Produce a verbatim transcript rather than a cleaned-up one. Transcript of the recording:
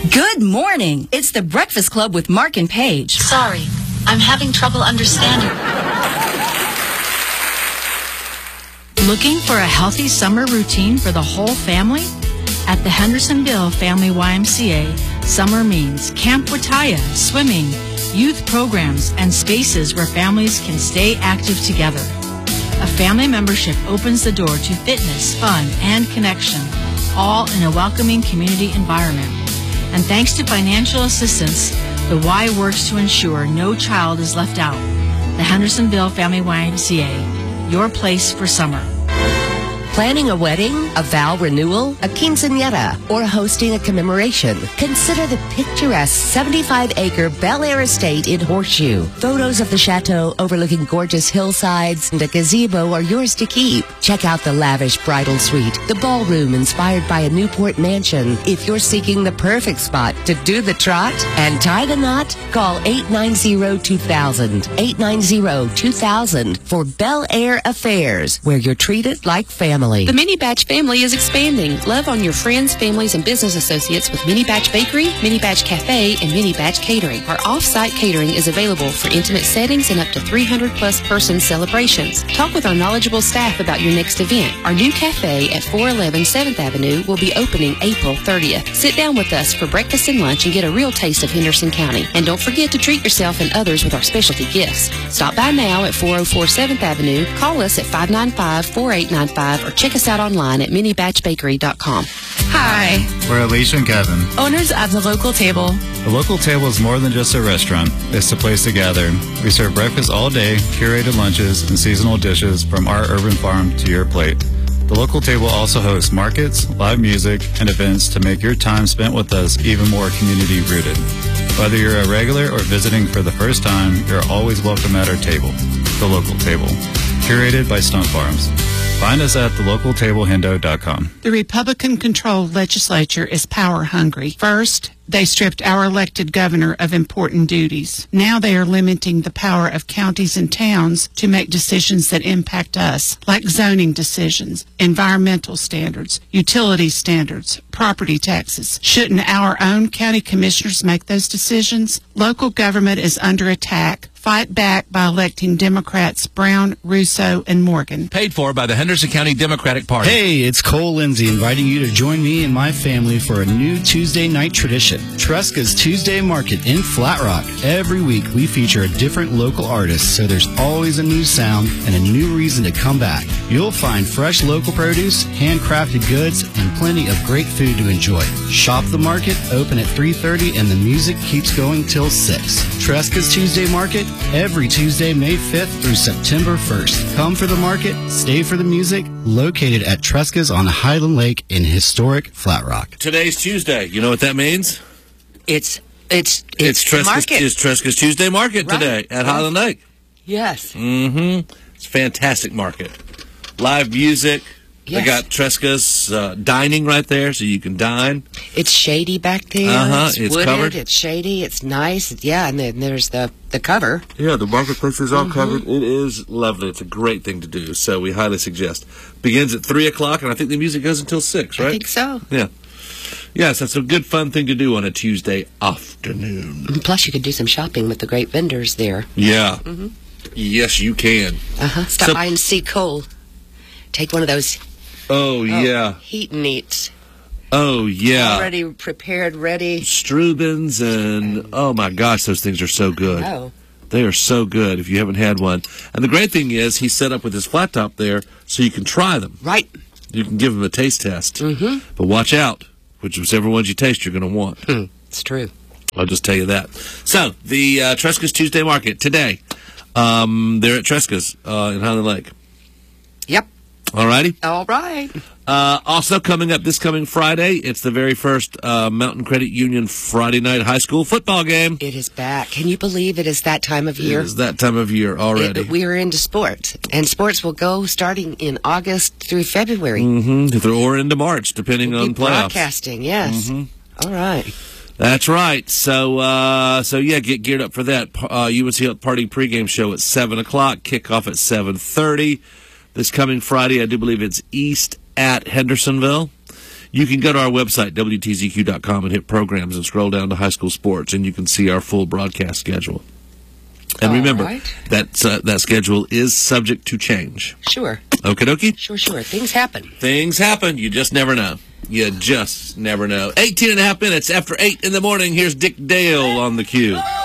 Good morning. It's the Breakfast Club with Mark and Paige. Sorry, I'm having trouble understanding. Looking for a healthy summer routine for the whole family? At the Hendersonville Family Y M C A, summer means Camp Wataya, swimming, youth programs, and spaces where families can stay active together. A family membership opens the door to fitness, fun, and connection, all in a welcoming community environment. And thanks to financial assistance, the Y works to ensure no child is left out. The Hendersonville Family Y M C A, your place for summer. Planning a wedding, a vow renewal, a quinceañera, or hosting a commemoration? Consider the picturesque seventy-five acre Bel Air estate in Horseshoe. Photos of the chateau overlooking gorgeous hillsides and a gazebo are yours to keep. Check out the lavish bridal suite, the ballroom inspired by a Newport mansion. If you're seeking the perfect spot to do the trot and tie the knot, call eight nine zero, two thousand, eight nine zero, two thousand for Bel Air Affairs, where you're treated like family. The Mini Batch family is expanding. Love on your friends, families, and business associates with Mini Batch Bakery, Mini Batch Cafe, and Mini Batch Catering. Our off-site catering is available for intimate settings and up to three hundred plus person celebrations. Talk with our knowledgeable staff about your next event. Our new cafe at four eleven seventh Avenue will be opening April thirtieth. Sit down with us for breakfast and lunch and get a real taste of Henderson County. And don't forget to treat yourself and others with our specialty gifts. Stop by now at four oh four seventh Avenue. Call us at five nine five, four eight nine five or check us out online at mini batch bakery dot com. Hi. We're Alicia and Kevin, owners of The Local Table. The Local Table is more than just a restaurant. It's a place to gather. We serve breakfast all day, curated lunches, and seasonal dishes from our urban farm to your plate. The Local Table also hosts markets, live music, and events to make your time spent with us even more community-rooted. Whether you're a regular or visiting for the first time, you're always welcome at our table. The Local Table, curated by Stunt Farms. Find us at the local table hendo dot com. The Republican-controlled legislature is power-hungry. First, they stripped our elected governor of important duties. Now they are limiting the power of counties and towns to make decisions that impact us, like zoning decisions, environmental standards, utility standards, property taxes. Shouldn't our own county commissioners make those decisions? Local government is under attack. Fight back by electing Democrats Brown, Russo, and Morgan. Paid for by the Henderson County Democratic Party. Hey, it's Cole Lindsay inviting you to join me and my family for a new Tuesday night tradition, Tresca's Tuesday Market in Flat Rock. Every week we feature a different local artist, so there's always a new sound and a new reason to come back. You'll find fresh local produce, handcrafted goods, and plenty of great food to enjoy. Shop the market, open at three thirty, and the music keeps going till six. Tresca's Tuesday Market, every Tuesday, May fifth through September first. Come for the market, stay for the music, located at Tresca's on Highland Lake in historic Flat Rock. Today's Tuesday. You know what that means? It's it's it's, It's Tresca's, market. it's Tresca's Tuesday Market Right. today at Highland Lake. Yes. Mm-hmm. It's a fantastic market. Live music. Yes. They got Tresca's uh, dining right there, so you can dine. It's shady back there. Uh-huh. It's, It's wooded. covered. It's shady. It's nice. Yeah, and then there's the, the cover. Yeah, the marketplace is all Mhm. covered. It is lovely. It's a great thing to do, so we highly suggest. Begins at three o'clock, and I think the music goes until six, right? I think so. Yeah. Yes, that's a good, fun thing to do on a Tuesday afternoon. Plus, you could do some shopping with the great vendors there. Yeah. Mm-hmm. Yes, you can. Uh-huh. Stop So- by and see Cole. Take one of those Oh, yeah. heat and eats. Oh, yeah. Already prepared, ready. Strubens and, oh my gosh, those things are so good. Oh. They are so good if you haven't had one. And the great thing is he's set up with his flat top there so you can try them. Right. You can give them a taste test. Mm-hmm. But watch out. Whichever ones you taste, you're going to want. Hmm. It's true. I'll just tell you that. So, the uh, Tresca's Tuesday Market today. Um, they're at Tresca's uh, in Highland Lake. Yep. All righty. All right. Uh, also coming up this coming Friday, it's the very first uh, Mountain Credit Union Friday night high school football game. It is back. Can you believe it is that time of year? It is that time of year already. It, we are into sports, and sports will go starting in August through February. Mm-hmm. Or into March, depending We'll on be playoffs. broadcasting, yes. Mm-hmm. All right. That's right. So, uh, so yeah, get geared up for that. Uh, U N C Health Party pregame show at seven o'clock, kickoff at seven thirty. This coming Friday, I do believe it's East at Hendersonville. You can go to our website, W T Z Q dot com, and hit programs and scroll down to high school sports, and you can see our full broadcast schedule. And All remember, right. that, uh, that schedule is subject to change. Sure. Okie dokie? Sure, sure. Things happen. Things happen. You just never know. You just never know. eighteen and a half minutes after eight in the morning. Here's Dick Dale on the cue.